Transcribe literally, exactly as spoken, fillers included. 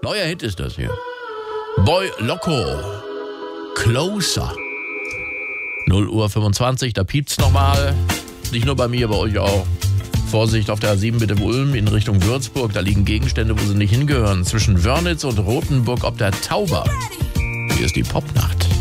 Neuer Hit ist das hier. Boy Loco. Closer. null Uhr fünfundzwanzig, da piept's nochmal. Nicht nur bei mir, bei euch auch. Vorsicht auf der A sieben bitte Ulm in Richtung Würzburg. Da liegen Gegenstände, wo sie nicht hingehören. Zwischen Wörnitz und Rothenburg ob der Tauber. Hier ist die Popnacht.